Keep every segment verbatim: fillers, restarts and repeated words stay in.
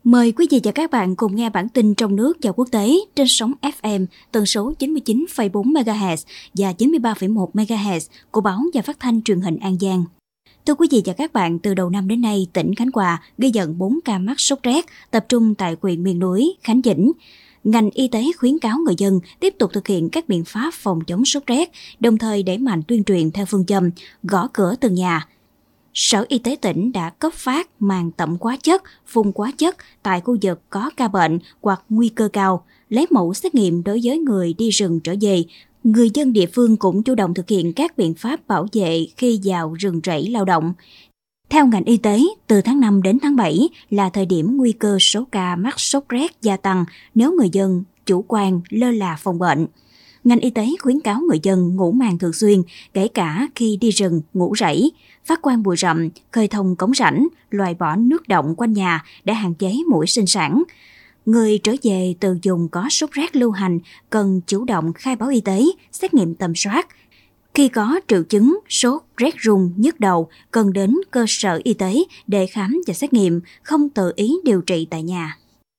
Mời quý vị và các bạn cùng nghe bản tin trong nước và quốc tế trên sóng ép em tần số chín mươi chín phẩy bốn mê ga héc và chín mươi ba phẩy một mê ga héc của Báo và Phát thanh Truyền hình An Giang. Thưa quý vị và các bạn, từ đầu năm đến nay, tỉnh Khánh Hòa ghi nhận bốn ca mắc sốt rét tập trung tại huyện miền núi Khánh Vĩnh. Ngành y tế khuyến cáo người dân tiếp tục thực hiện các biện pháp phòng chống sốt rét, đồng thời đẩy mạnh tuyên truyền theo phương châm gõ cửa từng nhà. Sở Y tế tỉnh đã cấp phát màng tẩm hóa chất, phun hóa chất tại khu vực có ca bệnh hoặc nguy cơ cao, lấy mẫu xét nghiệm đối với người đi rừng trở về. Người dân địa phương cũng chủ động thực hiện các biện pháp bảo vệ khi vào rừng rẫy lao động. Theo ngành y tế, từ tháng năm đến tháng bảy là thời điểm nguy cơ số ca mắc sốt rét gia tăng nếu người dân chủ quan lơ là phòng bệnh. Ngành y tế khuyến cáo người dân ngủ màn thường xuyên, kể cả khi đi rừng, ngủ rẫy, phát quang bụi rậm, khơi thông cống rãnh, loại bỏ nước đọng quanh nhà để hạn chế muỗi sinh sản. Người trở về từ vùng có sốt rét lưu hành cần chủ động khai báo y tế, xét nghiệm tầm soát. Khi có triệu chứng sốt, rét run, nhức đầu, cần đến cơ sở y tế để khám và xét nghiệm, không tự ý điều trị tại nhà.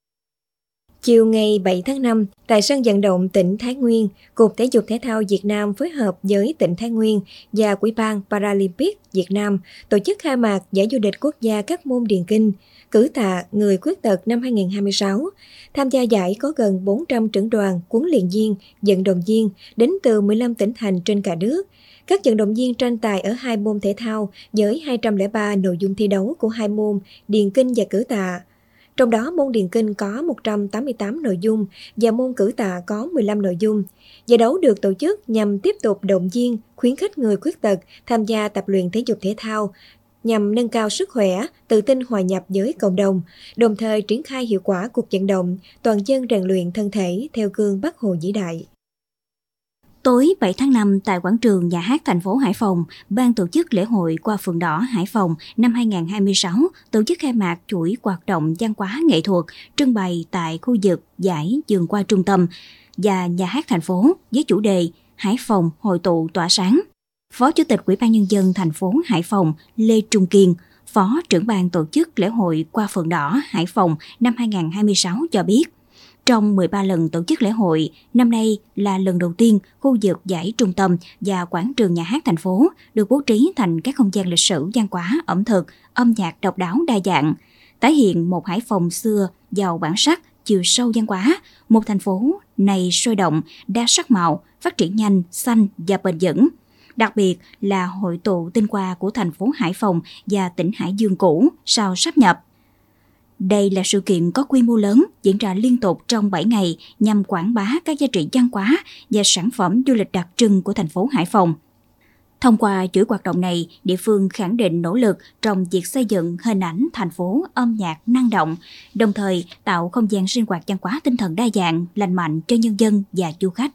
Chiều ngày bảy tháng năm, tại sân vận động tỉnh Thái Nguyên, Cục Thể dục Thể thao Việt Nam phối hợp với tỉnh Thái Nguyên và Ủy ban Paralympic Việt Nam tổ chức khai mạc giải vô địch quốc gia các môn điền kinh, cử tạ người khuyết tật năm hai không hai sáu. Tham gia giải có gần bốn trăm trưởng đoàn, huấn luyện viên, vận động viên đến từ mười lăm tỉnh thành trên cả nước. Các vận động viên tranh tài ở hai môn thể thao với hai trăm lẻ ba nội dung thi đấu của hai môn điền kinh và cử tạ. Trong đó môn điền kinh có một trăm tám mươi tám nội dung và môn cử tạ có mười lăm nội dung. Giải đấu được tổ chức nhằm tiếp tục động viên, khuyến khích người khuyết tật tham gia tập luyện thể dục thể thao, nhằm nâng cao sức khỏe, tự tin hòa nhập với cộng đồng, đồng thời triển khai hiệu quả cuộc vận động toàn dân rèn luyện thân thể theo gương Bác Hồ vĩ đại. Tối bảy tháng năm tại quảng trường Nhà hát thành phố Hải Phòng, ban tổ chức lễ hội Qua Phượng Đỏ Hải Phòng năm hai không hai sáu tổ chức khai mạc chuỗi hoạt động văn hóa nghệ thuật trưng bày tại khu vực giải vườn qua trung tâm và nhà hát thành phố với chủ đề Hải Phòng hội tụ tỏa sáng. Phó Chủ tịch Ủy ban Nhân dân thành phố Hải Phòng Lê Trung Kiên, Phó trưởng ban tổ chức lễ hội Qua Phượng Đỏ Hải Phòng năm hai không hai sáu cho biết, trong mười ba lần tổ chức lễ hội, năm nay là lần đầu tiên khu vực giải trung tâm và quảng trường nhà hát thành phố được bố trí thành các không gian lịch sử, văn hóa, ẩm thực, âm nhạc độc đáo đa dạng, tái hiện một Hải Phòng xưa giàu bản sắc, chiều sâu văn hóa, một thành phố này sôi động, đa sắc màu, phát triển nhanh, xanh và bền vững. Đặc biệt là hội tụ tinh hoa của thành phố Hải Phòng và tỉnh Hải Dương cũ sau sáp nhập. Đây là sự kiện có quy mô lớn diễn ra liên tục trong bảy ngày nhằm quảng bá các giá trị văn hóa và sản phẩm du lịch đặc trưng của thành phố Hải Phòng. Thông qua chuỗi hoạt động này, địa phương khẳng định nỗ lực trong việc xây dựng hình ảnh thành phố âm nhạc năng động, đồng thời tạo không gian sinh hoạt văn hóa tinh thần đa dạng, lành mạnh cho nhân dân và du khách.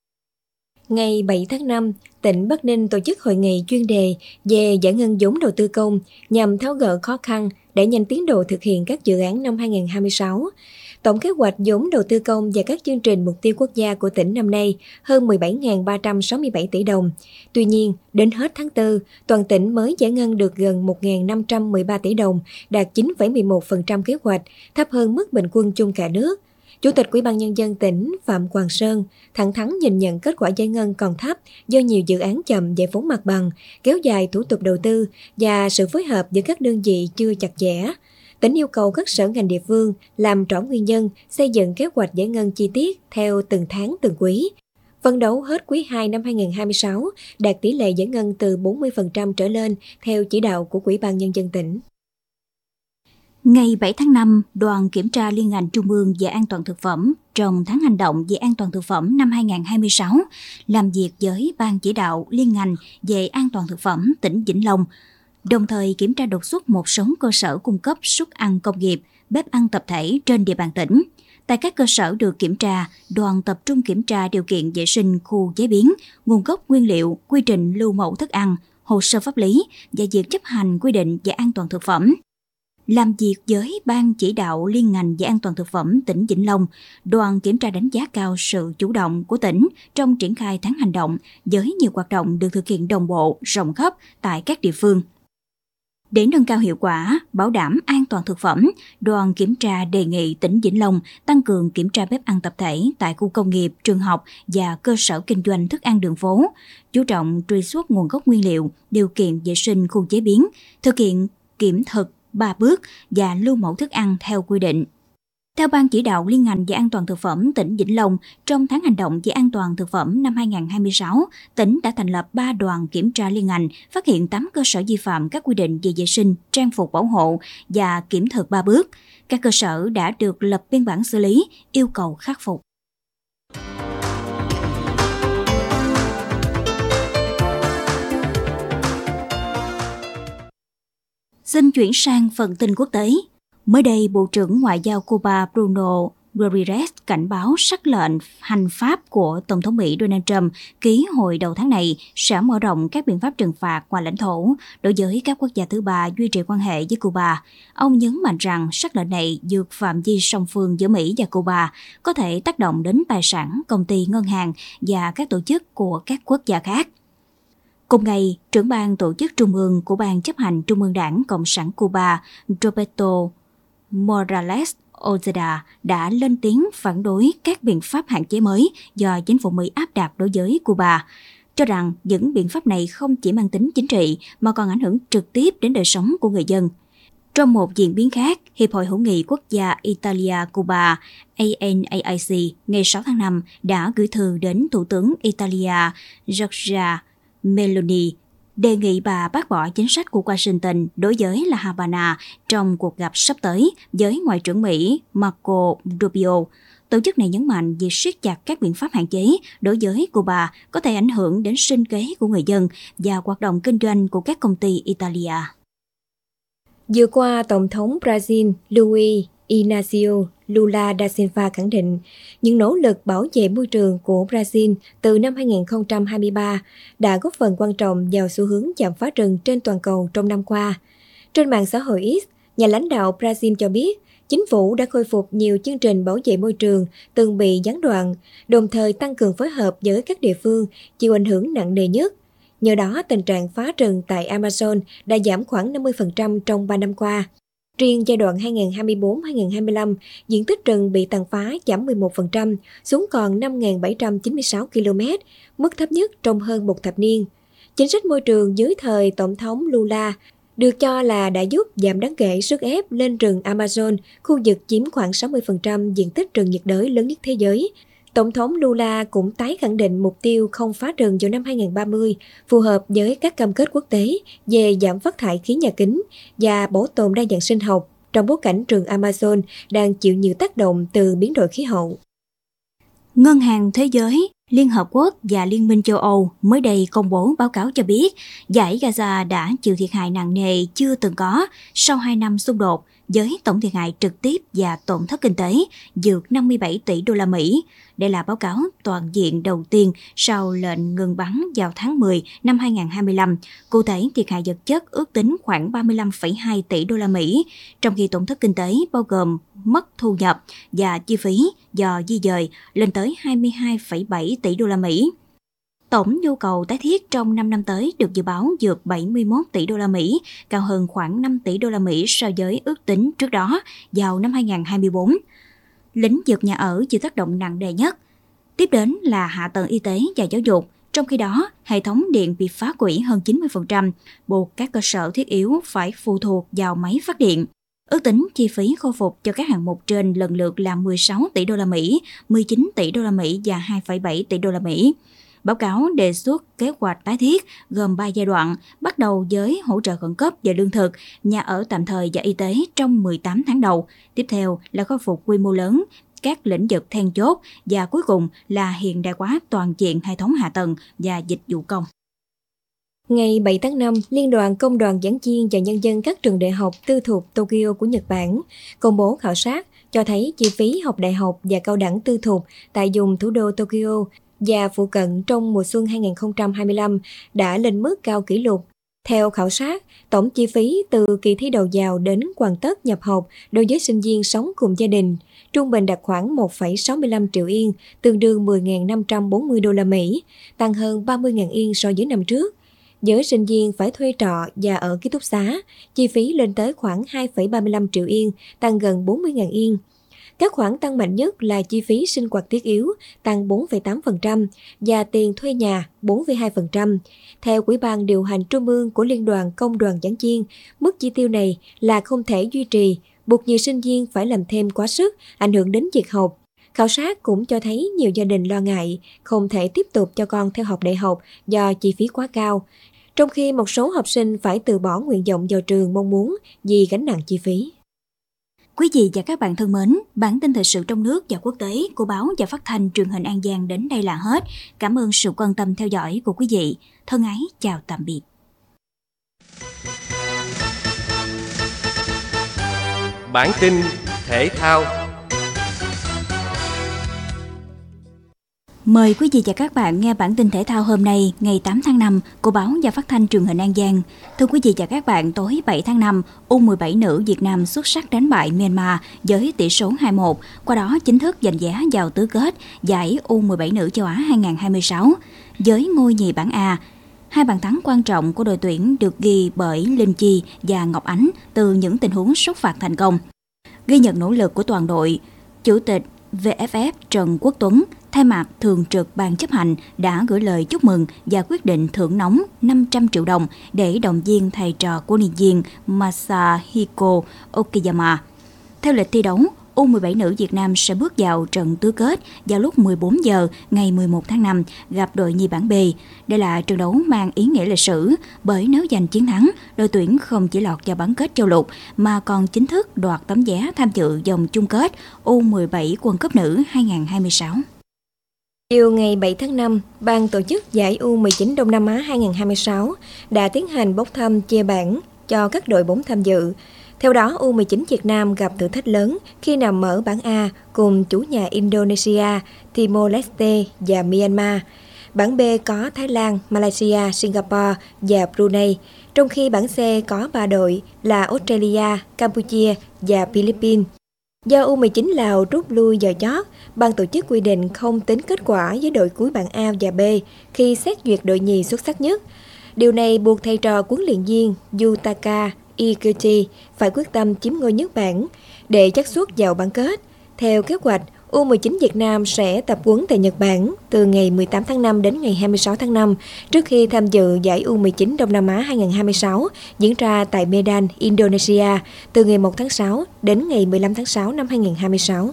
Ngày bảy tháng năm, tỉnh Bắc Ninh tổ chức hội nghị chuyên đề về giải ngân vốn đầu tư công nhằm tháo gỡ khó khăn để nhanh tiến độ thực hiện các dự án năm hai không hai sáu. Tổng kế hoạch vốn đầu tư công và các chương trình mục tiêu quốc gia của tỉnh năm nay hơn mười bảy nghìn ba trăm sáu mươi bảy tỷ đồng. Tuy nhiên, đến hết tháng tư, toàn tỉnh mới giải ngân được gần một nghìn năm trăm mười ba tỷ đồng, đạt chín phẩy mười một phần trăm kế hoạch, thấp hơn mức bình quân chung cả nước. Chủ tịch Ủy ban Nhân dân tỉnh Phạm Quang Sơn thẳng thắn nhìn nhận kết quả giải ngân còn thấp do nhiều dự án chậm giải phóng mặt bằng, kéo dài thủ tục đầu tư và sự phối hợp giữa các đơn vị chưa chặt chẽ. Tỉnh yêu cầu các sở ngành địa phương làm rõ nguyên nhân, xây dựng kế hoạch giải ngân chi tiết theo từng tháng từng quý. Phấn đấu hết quý hai năm hai không hai sáu đạt tỷ lệ giải ngân từ bốn mươi phần trăm trở lên theo chỉ đạo của Ủy ban Nhân dân tỉnh. Ngày bảy tháng năm, Đoàn Kiểm tra Liên ngành Trung ương về an toàn thực phẩm trong tháng hành động về an toàn thực phẩm năm hai không hai sáu làm việc với Ban chỉ đạo Liên ngành về an toàn thực phẩm tỉnh Vĩnh Long, đồng thời kiểm tra đột xuất một số cơ sở cung cấp suất ăn công nghiệp, bếp ăn tập thể trên địa bàn tỉnh. Tại các cơ sở được kiểm tra, đoàn tập trung kiểm tra điều kiện vệ sinh khu chế biến, nguồn gốc nguyên liệu, quy trình lưu mẫu thức ăn, hồ sơ pháp lý và việc chấp hành quy định về an toàn thực phẩm. Làm việc với Ban chỉ đạo Liên ngành về an toàn thực phẩm tỉnh Vĩnh Long, đoàn kiểm tra đánh giá cao sự chủ động của tỉnh trong triển khai tháng hành động với nhiều hoạt động được thực hiện đồng bộ, rộng khắp tại các địa phương. Để nâng cao hiệu quả, bảo đảm an toàn thực phẩm, đoàn kiểm tra đề nghị tỉnh Vĩnh Long tăng cường kiểm tra bếp ăn tập thể tại khu công nghiệp, trường học và cơ sở kinh doanh thức ăn đường phố, chú trọng truy xuất nguồn gốc nguyên liệu, điều kiện vệ sinh khu chế biến, thực hiện kiểm thực ba bước và lưu mẫu thức ăn theo quy định. Theo Ban chỉ đạo liên ngành về an toàn thực phẩm tỉnh Vĩnh Long, trong tháng hành động về an toàn thực phẩm năm hai không hai sáu, tỉnh đã thành lập ba đoàn kiểm tra liên ngành, phát hiện tám cơ sở vi phạm các quy định về vệ sinh, trang phục bảo hộ và kiểm thực ba bước. Các cơ sở đã được lập biên bản xử lý, yêu cầu khắc phục. Xin chuyển sang phần tin quốc tế. Mới đây, Bộ trưởng Ngoại giao Cuba Bruno Rodriguez cảnh báo sắc lệnh hành pháp của Tổng thống Mỹ Donald Trump ký hồi đầu tháng này sẽ mở rộng các biện pháp trừng phạt ngoài lãnh thổ đối với các quốc gia thứ ba duy trì quan hệ với Cuba. Ông nhấn mạnh rằng sắc lệnh này vượt phạm vi song phương giữa Mỹ và Cuba, có thể tác động đến tài sản, công ty, ngân hàng và các tổ chức của các quốc gia khác. Cùng ngày, trưởng ban tổ chức trung ương của Ban chấp hành Trung ương Đảng Cộng sản Cuba Roberto Morales Ojeda đã lên tiếng phản đối các biện pháp hạn chế mới do chính phủ Mỹ áp đặt đối với Cuba, cho rằng những biện pháp này không chỉ mang tính chính trị mà còn ảnh hưởng trực tiếp đến đời sống của người dân. Trong một diễn biến khác, Hiệp hội Hữu nghị Quốc gia Italia-Cuba A N A I C ngày sáu tháng năm đã gửi thư đến Thủ tướng Italia Giorgia Meloni đề nghị bà bác bỏ chính sách của Washington đối với La Habana trong cuộc gặp sắp tới với Ngoại trưởng Mỹ Marco Rubio. Tổ chức này nhấn mạnh việc siết chặt các biện pháp hạn chế đối với Cuba có thể ảnh hưởng đến sinh kế của người dân và hoạt động kinh doanh của các công ty Italia. Vừa qua, Tổng thống Brazil Luiz Inácio Lula da Silva khẳng định những nỗ lực bảo vệ môi trường của Brazil từ năm hai không hai ba đã góp phần quan trọng vào xu hướng chạm phá rừng trên toàn cầu trong năm qua. Trên mạng xã hội X, nhà lãnh đạo Brazil cho biết chính phủ đã khôi phục nhiều chương trình bảo vệ môi trường từng bị gián đoạn, đồng thời tăng cường phối hợp với các địa phương chịu ảnh hưởng nặng nề nhất. Nhờ đó, tình trạng phá rừng tại Amazon đã giảm khoảng năm mươi phần trăm trong ba năm qua. Riêng giai đoạn hai nghìn không trăm hai mươi tư đến hai nghìn không trăm hai mươi lăm, diện tích rừng bị tàn phá giảm mười một phần trăm xuống còn năm nghìn bảy trăm chín mươi sáu ki lô mét, mức thấp nhất trong hơn một thập niên. Chính sách môi trường dưới thời Tổng thống Lula được cho là đã giúp giảm đáng kể sức ép lên rừng Amazon, khu vực chiếm khoảng sáu mươi phần trăm diện tích rừng nhiệt đới lớn nhất thế giới. Tổng thống Lula cũng tái khẳng định mục tiêu không phá rừng vào năm hai nghìn không trăm ba mươi, phù hợp với các cam kết quốc tế về giảm phát thải khí nhà kính và bảo tồn đa dạng sinh học trong bối cảnh rừng Amazon đang chịu nhiều tác động từ biến đổi khí hậu. Ngân hàng Thế giới, Liên Hợp Quốc và Liên minh châu Âu mới đây công bố báo cáo cho biết dải Gaza đã chịu thiệt hại nặng nề chưa từng có sau hai năm xung đột, với tổng thiệt hại trực tiếp và tổn thất kinh tế vượt năm mươi bảy tỷ đô la Mỹ. Đây là báo cáo toàn diện đầu tiên sau lệnh ngừng bắn vào tháng mười năm hai nghìn không trăm hai mươi lăm. Cụ thể, thiệt hại vật chất ước tính khoảng ba mươi lăm phẩy hai tỷ đô la Mỹ, trong khi tổn thất kinh tế bao gồm mất thu nhập và chi phí do di dời lên tới hai mươi hai phẩy bảy tỷ đô la Mỹ. Tổng nhu cầu tái thiết trong năm năm tới được dự báo vượt bảy mươi mốt tỷ đô la Mỹ, cao hơn khoảng năm tỷ đô la Mỹ so với ước tính trước đó vào năm hai nghìn không trăm hai mươi tư. Lĩnh vực nhà ở chịu tác động nặng nề nhất. Tiếp đến là hạ tầng y tế và giáo dục. Trong khi đó, hệ thống điện bị phá hủy hơn chín mươi phần trăm, buộc các cơ sở thiết yếu phải phụ thuộc vào máy phát điện. Ước tính chi phí khôi phục cho các hạng mục trên lần lượt là mười sáu tỷ đô la Mỹ, mười chín tỷ đô la Mỹ và hai phẩy bảy tỷ đô la Mỹ. Báo cáo đề xuất kế hoạch tái thiết gồm ba giai đoạn, bắt đầu với hỗ trợ khẩn cấp về lương thực, nhà ở tạm thời và y tế trong mười tám tháng đầu. Tiếp theo là khôi phục quy mô lớn các lĩnh vực then chốt và cuối cùng là hiện đại hóa toàn diện hệ thống hạ tầng và dịch vụ công. Ngày bảy tháng năm, Liên đoàn Công đoàn Giảng viên và Nhân dân các trường đại học tư thục Tokyo của Nhật Bản công bố khảo sát cho thấy chi phí học đại học và cao đẳng tư thục tại vùng thủ đô Tokyo và phụ cận trong mùa xuân hai nghìn không trăm hai mươi lăm đã lên mức cao kỷ lục. Theo khảo sát, tổng chi phí từ kỳ thi đầu vào đến hoàn tất nhập học đối với sinh viên sống cùng gia đình trung bình đạt khoảng một phẩy sáu mươi lăm triệu yên, tương đương mười nghìn năm trăm bốn mươi đô la Mỹ, tăng hơn ba mươi nghìn yên so với năm trước. Giới sinh viên phải thuê trọ và ở ký túc xá, chi phí lên tới khoảng hai phẩy ba mươi lăm triệu yên, tăng gần bốn mươi nghìn yên. Các khoản tăng mạnh nhất là chi phí sinh hoạt thiết yếu, tăng bốn phẩy tám phần trăm và tiền thuê nhà bốn phẩy hai phần trăm. Theo Ủy ban điều hành trung ương của Liên đoàn Công đoàn Giảng viên, mức chi tiêu này là không thể duy trì, buộc nhiều sinh viên phải làm thêm quá sức, ảnh hưởng đến việc học. Khảo sát cũng cho thấy nhiều gia đình lo ngại không thể tiếp tục cho con theo học đại học do chi phí quá cao, trong khi một số học sinh phải từ bỏ nguyện vọng vào trường mong muốn vì gánh nặng chi phí. Quý vị và các bạn thân mến, bản tin thời sự trong nước và quốc tế của báo và phát thanh truyền hình An Giang đến đây là hết. Cảm ơn sự quan tâm theo dõi của quý vị. Thân ái chào tạm biệt. Bản tin thể thao. Mời quý vị và các bạn nghe bản tin thể thao hôm nay, ngày tám tháng năm của báo và phát thanh truyền hình An Giang. Thưa quý vị và các bạn, tối bảy tháng năm, U mười bảy nữ Việt Nam xuất sắc đánh bại Myanmar với tỷ số hai một, qua đó chính thức giành vé vào tứ kết giải U mười bảy nữ châu Á hai không hai sáu. Với ngôi nhì bảng A, hai bàn thắng quan trọng của đội tuyển được ghi bởi Linh Chi và Ngọc Ánh từ những tình huống sút phạt thành công. Ghi nhận nỗ lực của toàn đội, Chủ tịch vê ép ép Trần Quốc Tuấn thay mặt thường trực ban chấp hành đã gửi lời chúc mừng và quyết định thưởng nóng năm trăm triệu đồng để động viên thầy trò của huấn luyện viên Masahiko Okayama. Theo lịch thi đấu, U mười bảy nữ Việt Nam sẽ bước vào trận tứ kết vào lúc mười bốn giờ ngày mười một tháng năm gặp đội nhì bảng B. Đây là trận đấu mang ý nghĩa lịch sử bởi nếu giành chiến thắng, đội tuyển không chỉ lọt vào bán kết châu lục mà còn chính thức đoạt tấm vé tham dự vòng chung kết U mười bảy World Cup nữ hai không hai sáu. Chiều ngày bảy tháng năm, ban tổ chức giải U mười chín Đông Nam Á hai không hai sáu đã tiến hành bốc thăm chia bảng cho các đội bóng tham dự. Theo đó, U mười chín Việt Nam gặp thử thách lớn khi nằm ở bảng A cùng chủ nhà Indonesia, Timor-Leste và Myanmar. Bảng B có Thái Lan, Malaysia, Singapore và Brunei, trong khi bảng C có ba đội là Australia, Campuchia và Philippines. Do U mười chín Lào rút lui giờ chót, ban tổ chức quy định không tính kết quả với đội cuối bảng A và B khi xét duyệt đội nhì xuất sắc nhất. Điều này buộc thầy trò huấn luyện viên Yutaka Iguchi phải quyết tâm chiếm ngôi nhất bảng để xác suất vào bán kết. Theo kế hoạch, U mười chín Việt Nam sẽ tập huấn tại Nhật Bản từ ngày mười tám tháng năm đến ngày hai mươi sáu tháng năm trước khi tham dự giải U mười chín Đông Nam Á hai không hai sáu diễn ra tại Medan, Indonesia từ ngày một tháng sáu đến ngày mười lăm tháng sáu năm hai không hai sáu.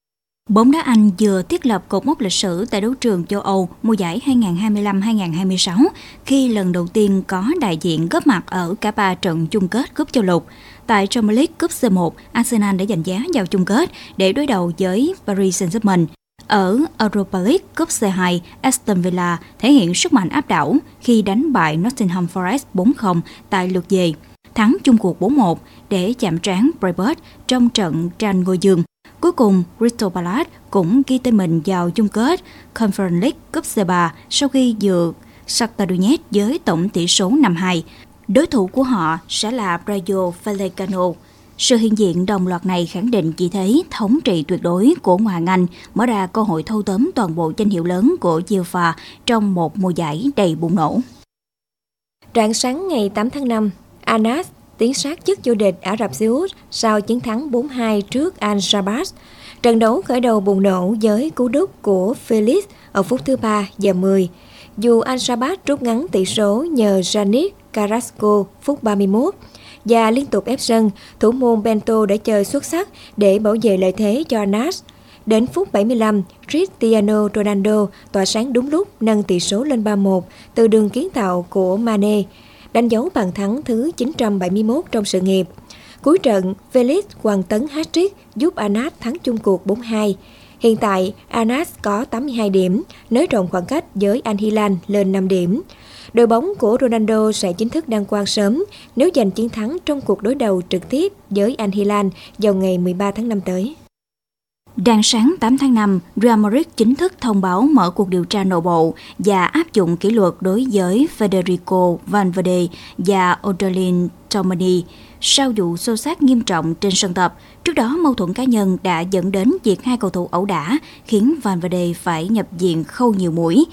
Bóng đá Anh vừa thiết lập cột mốc lịch sử tại đấu trường châu Âu mùa giải hai không hai lăm hai không hai sáu khi lần đầu tiên có đại diện góp mặt ở cả ba trận chung kết cúp châu lục. Tại Premier League Cup C một, Arsenal đã giành vé vào chung kết để đối đầu với Paris Saint-Germain. Ở Europa League Cup C hai, Aston Villa thể hiện sức mạnh áp đảo khi đánh bại Nottingham Forest bốn không tại lượt về, thắng chung cuộc bốn một để chạm trán Brentford trong trận tranh ngôi vương. Cuối cùng, Crystal Palace cũng ghi tên mình vào chung kết Conference League Cup C ba sau khi vượt Shakhtar Donetsk với tổng tỷ số năm hai. Đối thủ của họ sẽ là Rayo Vallecano. Sự hiện diện đồng loạt này khẳng định vị thế thống trị tuyệt đối của Ngoại hạng Anh, mở ra cơ hội thâu tóm toàn bộ danh hiệu lớn của UEFA trong một mùa giải đầy bùng nổ. Rạng sáng ngày tám tháng năm, Al-Nassr tiến sát chức vô địch Ả Rập Xê Út sau chiến thắng bốn hai trước Al-Shabab. Trận đấu khởi đầu bùng nổ với cú đúp của Felix ở phút thứ ba và mười. Dù Al-Shabab rút ngắn tỷ số nhờ Janis Carrasco phút ba mươi mốt và liên tục ép sân, thủ môn Bento đã chơi xuất sắc để bảo vệ lợi thế cho Al-Nassr. Đến phút bảy mươi lăm, Cristiano Ronaldo tỏa sáng đúng lúc nâng tỷ số lên ba một từ đường kiến tạo của Mane, đánh dấu bàn thắng thứ chín trăm bảy mươi mốt trong sự nghiệp. Cuối trận, Felix hoàn tấn hat-trick giúp Al-Nassr thắng chung cuộc bốn hai. Hiện tại, Al-Nassr có tám mươi hai điểm, nới rộng khoảng cách với Al-Hilal lên năm điểm. Đội bóng của Ronaldo sẽ chính thức đăng quang sớm nếu giành chiến thắng trong cuộc đối đầu trực tiếp với Al-Hilal vào ngày mười ba tháng năm tới. Rạng sáng tám tháng năm, Real Madrid chính thức thông báo mở cuộc điều tra nội bộ và áp dụng kỷ luật đối với Federico Valverde và Aurelien Tchouameni sau vụ xô xát nghiêm trọng trên sân tập. Trước đó, mâu thuẫn cá nhân đã dẫn đến việc hai cầu thủ ẩu đả, khiến Valverde phải nhập viện khâu nhiều mũi.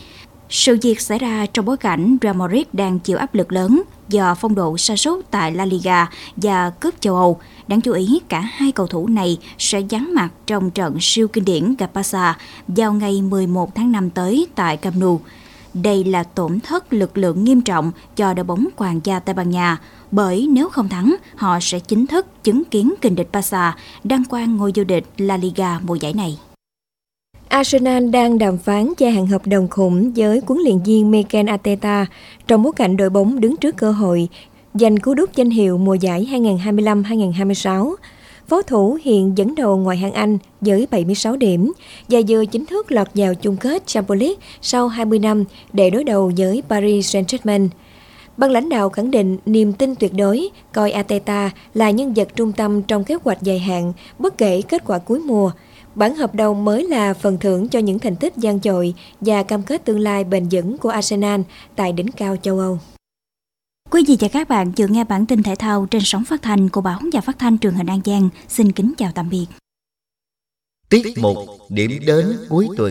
Sự việc xảy ra trong bối cảnh Real Madrid đang chịu áp lực lớn do phong độ sa sút tại La Liga và cúp châu Âu. Đáng chú ý, cả hai cầu thủ này sẽ vắng mặt trong trận siêu kinh điển gặp Barca vào ngày mười một tháng năm tới tại Camp Nou. Đây là tổn thất lực lượng nghiêm trọng cho đội bóng hoàng gia Tây Ban Nha, bởi nếu không thắng, họ sẽ chính thức chứng kiến kình địch Barca đăng quang ngôi vô địch La Liga mùa giải này. Arsenal đang đàm phán gia hạn hợp đồng khủng với huấn luyện viên Mikel Arteta trong bối cảnh đội bóng đứng trước cơ hội giành cú đúp danh hiệu mùa giải hai không hai lăm hai không hai sáu. Pháo thủ hiện dẫn đầu ngoại hạng Anh với bảy mươi sáu điểm và vừa chính thức lọt vào chung kết Champions League sau hai mươi năm để đối đầu với Paris Saint-Germain. Ban lãnh đạo khẳng định niềm tin tuyệt đối, coi Arteta là nhân vật trung tâm trong kế hoạch dài hạn bất kể kết quả cuối mùa. Bản hợp đồng mới là phần thưởng cho những thành tích vang dội và cam kết tương lai bền vững của Arsenal tại đỉnh cao châu Âu. Quý vị và các bạn vừa nghe bản tin thể thao trên sóng phát thanh của Báo và Phát thanh Truyền hình An Giang. Xin kính chào tạm biệt. Tiết mục điểm đến cuối tuần.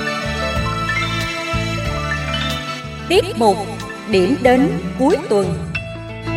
Tiết mục điểm đến cuối tuần.